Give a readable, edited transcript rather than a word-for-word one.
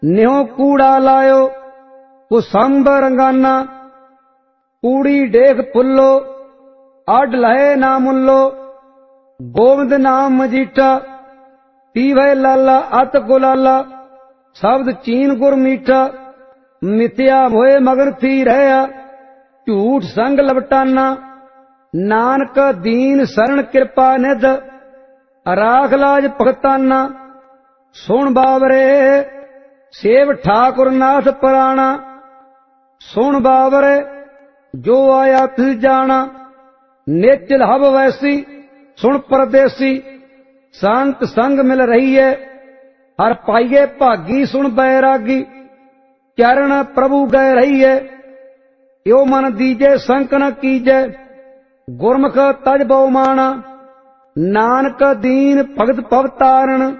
ਨਿਉ ਕੂੜਾ ਲਾਇਓ ਕੁਸੰਭ ਰੰਗਾਨਾ। ਕੂੜੀ ਡੇਖ ਫੁੱਲੋ ਅੱਡ ਲਹੇ ਨਾ ਮੁੱਲੋ। ਗੋਬਿੰਦ ਨਾਮ ਮਜੀਠਾ ਪੀਵੇ ਲਾਲਾ ਅਤ ਗੁਲਾਲਾ। ਸ਼ਬਦ ਚੀਨ ਗੁਰ ਮੀਠਾ ਮਿਥਿਆ ਹੋਏ ਮਗਨ ਥੀ ਰਹਿਆ। ਝੂਠ ਸੰਗ ਲਵਟਾਨਾ ਨਾਨਕ ਦੀਨ ਸਰਣ ਕਿਰਪਾ ਨਿਧ। ਰਾਖ ਲਾਜ ਭਗਤਾਨਾ ਸੁਣ ਬਾਵਰੇ ਸੇਵ ਠਾਕੁਰ ਨਾਥ ਪੁਰਾਣਾ। ਸੁਣ ਬਾਵਰੇ ਜੋ ਆਇਆ ਤਿਸ ਜਾਣਾ। ਨੇਚਲ ਹਬ ਵੈਸੀ ਸੁਣ ਪਰਦੇਸੀ। ਸੰਤ ਸੰਗ ਮਿਲ ਰਹੀਏ ਹਰ ਪਾਈਏ ਭਾਗੀ। ਸੁਣ ਬੈਰਾਗੀ ਚਰਨ ਪ੍ਰਭੂ ਗਏ ਰਹੀਏ। यो मन दीजे संक न कीजे गुरमुख तज बहु माना। नानक दीन भगत भव तारण